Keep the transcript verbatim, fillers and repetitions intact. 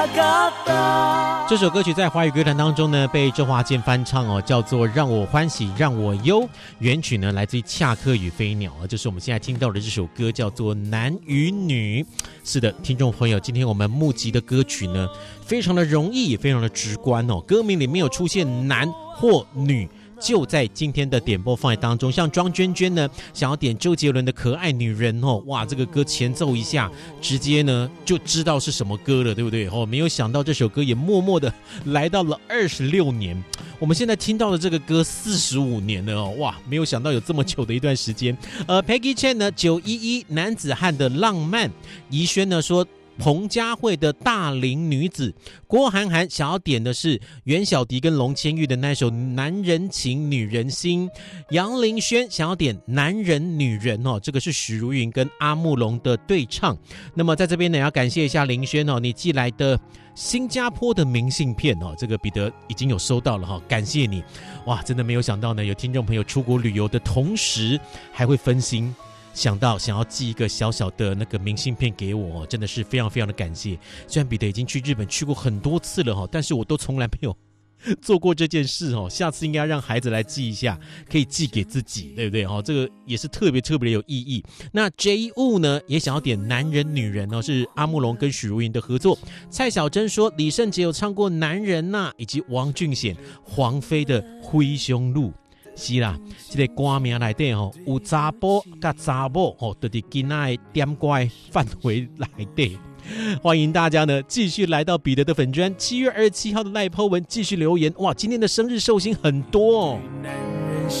这首歌曲在华语歌坛当中呢，被周华健翻唱哦，叫做《让我欢喜让我忧》。原曲呢来自于恰克与飞鸟，就是我们现在听到的这首歌，叫做《男与女》。是的，听众朋友，今天我们募集的歌曲呢，非常的容易，也非常的直观哦。歌名里面有出现男或女，就在今天的点播放在当中。像庄娟娟呢，想要点周杰伦的《可爱女人》哦，哇，这个歌前奏一下，直接呢就知道是什么歌了，对不对？哦，没有想到这首歌也默默的来到了二十六年。我们现在听到的这个歌四十五年了哦，哇，没有想到有这么久的一段时间。呃 ，Peggy Chan 呢，九一一男子汉的浪漫，怡轩呢说。彭佳慧的大龄女子，郭涵涵想要点的是袁小迪跟龙千玉的那首男人情女人心，杨林轩想要点男人女人哦，这个是许茹芸跟阿木龙的对唱。那么在这边呢，要感谢一下林轩哦，你寄来的新加坡的明信片哦，这个彼得已经有收到了哈、哦，感谢你。哇，真的没有想到呢，有听众朋友出国旅游的同时还会分心。想到想要寄一个小小的那个明信片给我，真的是非常非常的感谢。虽然彼得已经去日本去过很多次了，但是我都从来没有做过这件事，下次应该让孩子来寄一下，可以寄给自己，对不对？这个也是特别特别有意义。那 J 雾呢也想要点男人女人，是阿木龙跟许茹芸的合作。蔡小珍说李圣杰有唱过男人啊，以及王俊显黄飞的灰熊路。是啦，这个歌名内底吼有查甫甲查某吼，就伫囡仔的点歌范围内底。欢迎大家呢继续来到彼得的粉专，七月二十七号的赖po文继续留言。哇，今天的生日寿星很多哦。